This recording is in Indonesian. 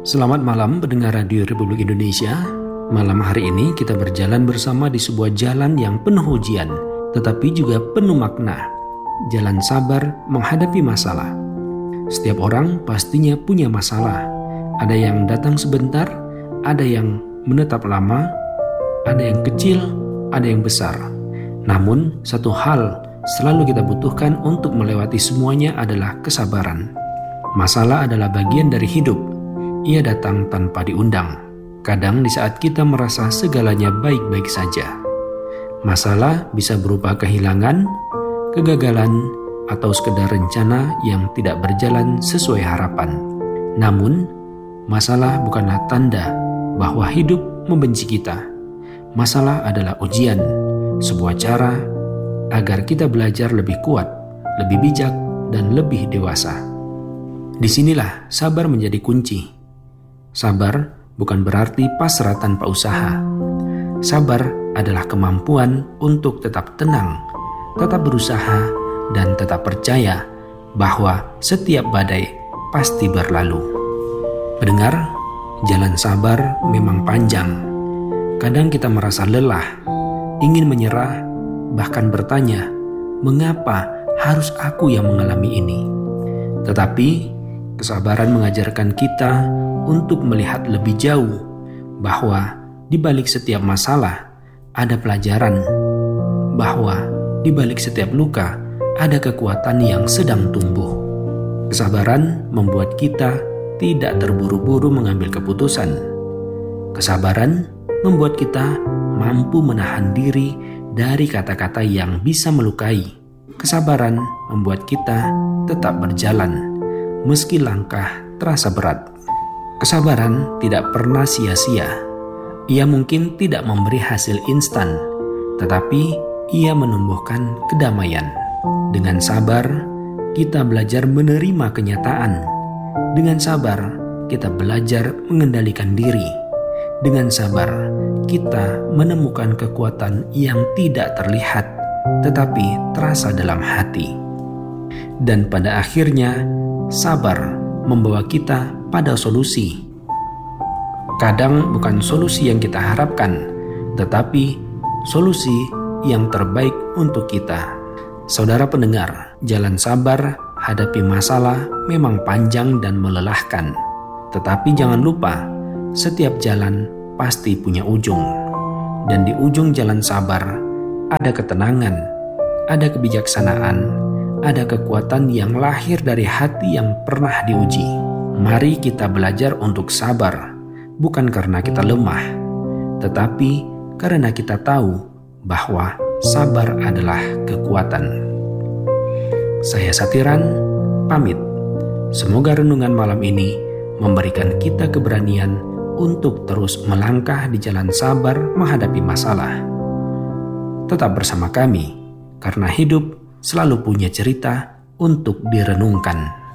Selamat malam pendengar Radio Republik Indonesia. Malam hari ini kita berjalan bersama di sebuah jalan yang penuh ujian, tetapi juga penuh makna. Jalan sabar menghadapi masalah. Setiap orang pastinya punya masalah. Ada yang datang sebentar, ada yang menetap lama, ada yang kecil, ada yang besar. Namun satu hal selalu kita butuhkan untuk melewati semuanya adalah kesabaran. Masalah adalah bagian dari hidup. Ia datang tanpa diundang. Kadang di saat kita merasa segalanya baik-baik saja. Masalah bisa berupa kehilangan, kegagalan, atau sekedar rencana yang tidak berjalan sesuai harapan. Namun, masalah bukanlah tanda bahwa hidup membenci kita. Masalah adalah ujian, sebuah cara agar kita belajar lebih kuat, lebih bijak, dan lebih dewasa. Disinilah sabar menjadi kunci. Sabar bukan berarti pasrah tanpa usaha. Sabar adalah kemampuan untuk tetap tenang, tetap berusaha, dan tetap percaya bahwa setiap badai pasti berlalu. Pendengar, jalan sabar memang panjang. Kadang kita merasa lelah, ingin menyerah, bahkan bertanya, mengapa harus aku yang mengalami ini? Tetapi kesabaran mengajarkan kita untuk melihat lebih jauh bahwa di balik setiap masalah ada pelajaran, bahwa di balik setiap luka ada kekuatan yang sedang tumbuh. Kesabaran membuat kita tidak terburu-buru mengambil keputusan. Kesabaran membuat kita mampu menahan diri dari kata-kata yang bisa melukai. Kesabaran membuat kita tetap berjalan meski langkah terasa berat. Kesabaran tidak pernah sia-sia. Ia mungkin tidak memberi hasil instan, tetapi ia menumbuhkan kedamaian. Dengan sabar, kita belajar menerima kenyataan. Dengan sabar, kita belajar mengendalikan diri. Dengan sabar, kita menemukan kekuatan yang tidak terlihat, tetapi terasa dalam hati. Dan pada akhirnya, sabar membawa kita pada solusi. Kadang bukan solusi yang kita harapkan, tetapi solusi yang terbaik untuk kita. Saudara pendengar, jalan sabar hadapi masalah memang panjang dan melelahkan. Tetapi jangan lupa, setiap jalan pasti punya ujung. Dan di ujung jalan sabar ada ketenangan, ada kebijaksanaan, ada kekuatan yang lahir dari hati yang pernah diuji. Mari kita belajar untuk sabar, bukan karena kita lemah, tetapi karena kita tahu bahwa sabar adalah kekuatan. Saya Satiran, pamit. Semoga renungan malam ini memberikan kita keberanian untuk terus melangkah di jalan sabar menghadapi masalah. Tetap bersama kami, karena hidup selalu punya cerita untuk direnungkan.